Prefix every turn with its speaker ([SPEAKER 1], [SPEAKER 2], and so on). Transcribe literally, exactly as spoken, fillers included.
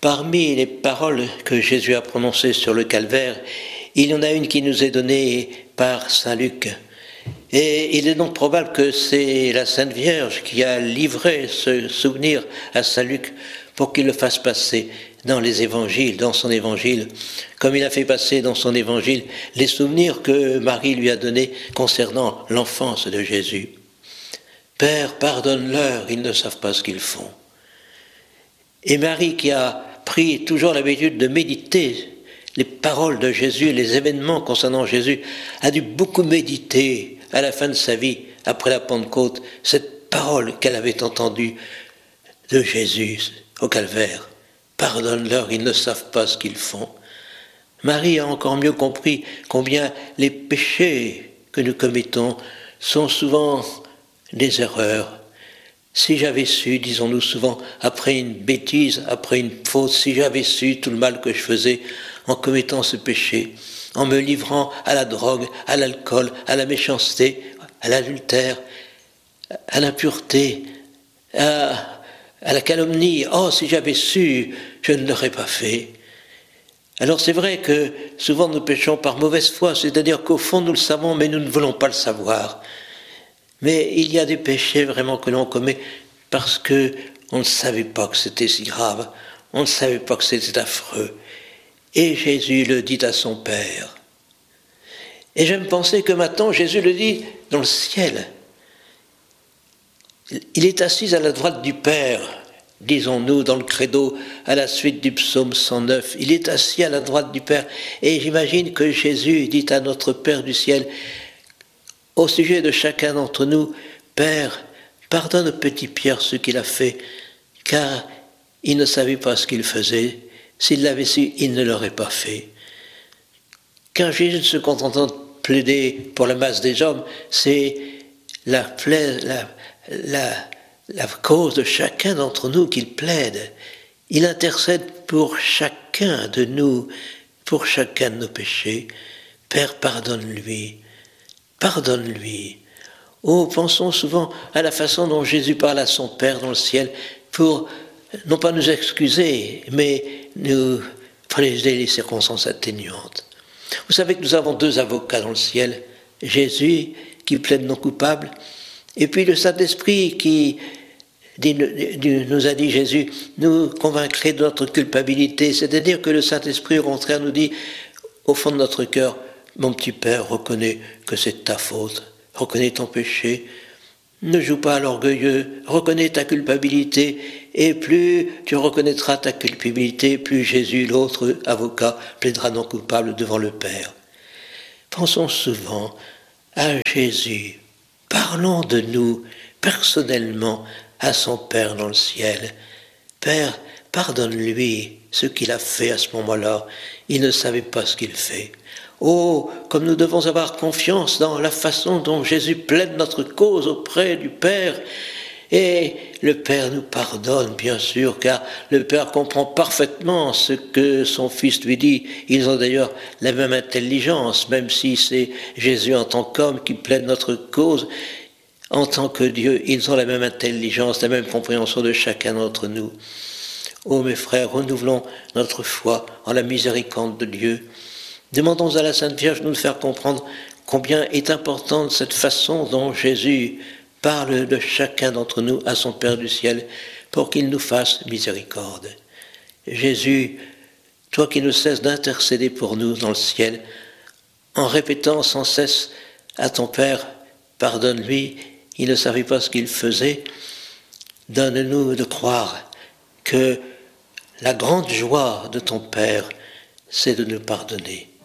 [SPEAKER 1] Parmi les paroles que Jésus a prononcées sur le calvaire, il y en a une qui nous est donnée par saint Luc. Et il est donc probable que c'est la Sainte Vierge qui a livré ce souvenir à saint Luc pour qu'il le fasse passer dans les évangiles, dans son évangile, comme il a fait passer dans son évangile les souvenirs que Marie lui a donnés concernant l'enfance de Jésus. « Père, pardonne-leur, ils ne savent pas ce qu'ils font. » Et Marie, qui a pris toujours l'habitude de méditer les paroles de Jésus, les événements concernant Jésus, a dû beaucoup méditer à la fin de sa vie, après la Pentecôte, cette parole qu'elle avait entendue de Jésus au calvaire. « Pardonne-leur, ils ne savent pas ce qu'ils font. » Marie a encore mieux compris combien les péchés que nous commettons sont souvent des erreurs. Si j'avais su, disons-nous souvent, après une bêtise, après une faute, si j'avais su tout le mal que je faisais en commettant ce péché, en me livrant à la drogue, à l'alcool, à la méchanceté, à l'adultère, à l'impureté, à, à la calomnie, oh, si j'avais su, je ne l'aurais pas fait. Alors c'est vrai que souvent nous péchons par mauvaise foi, c'est-à-dire qu'au fond nous le savons, mais nous ne voulons pas le savoir. Mais il y a des péchés vraiment que l'on commet parce qu'on ne savait pas que c'était si grave, on ne savait pas que c'était affreux. Et Jésus le dit à son Père. Et j'aime penser que maintenant Jésus le dit dans le ciel. Il est assis à la droite du Père, disons-nous dans le credo à la suite du psaume cent neuf. Il est assis à la droite du Père. Et j'imagine que Jésus dit à notre Père du ciel, au sujet de chacun d'entre nous, « Père, pardonne au petit Pierre ce qu'il a fait, car il ne savait pas ce qu'il faisait. S'il l'avait su, il ne l'aurait pas fait. » Quand Jésus ne se contentant de plaider pour la masse des hommes, c'est la, pla- la, la, la cause de chacun d'entre nous qu'il plaide. Il intercède pour chacun de nous, pour chacun de nos péchés. « Père, pardonne-lui. » Pardonne-lui. Oh, pensons souvent à la façon dont Jésus parle à son Père dans le ciel pour, non pas nous excuser, mais nous préser les circonstances atténuantes. Vous savez que nous avons deux avocats dans le ciel, Jésus qui plaide non coupable, et puis le Saint-Esprit qui dit, nous a dit Jésus, nous convaincrait de notre culpabilité, c'est-à-dire que le Saint-Esprit au contraire nous dit, au fond de notre cœur, mon petit Père, reconnais que c'est ta faute, reconnais ton péché, ne joue pas à l'orgueilleux, reconnais ta culpabilité, et plus tu reconnaîtras ta culpabilité, plus Jésus, l'autre avocat, plaidera non coupable devant le Père. Pensons souvent à Jésus, parlons de nous personnellement à son Père dans le ciel. Père, pardonne-lui ce qu'il a fait à ce moment-là, il ne savait pas ce qu'il fait. Oh, comme nous devons avoir confiance dans la façon dont Jésus plaide notre cause auprès du Père. Et le Père nous pardonne, bien sûr, car le Père comprend parfaitement ce que son Fils lui dit. Ils ont d'ailleurs la même intelligence, même si c'est Jésus en tant qu'homme qui plaide notre cause. En tant que Dieu, ils ont la même intelligence, la même compréhension de chacun d'entre nous. Oh, mes frères, renouvelons notre foi en la miséricorde de Dieu. Demandons à la Sainte Vierge de nous faire comprendre combien est importante cette façon dont Jésus parle de chacun d'entre nous à son Père du ciel pour qu'il nous fasse miséricorde. Jésus, toi qui ne cesses d'intercéder pour nous dans le ciel, en répétant sans cesse à ton Père, pardonne-lui, il ne savait pas ce qu'il faisait, donne-nous de croire que la grande joie de ton Père, c'est de nous pardonner.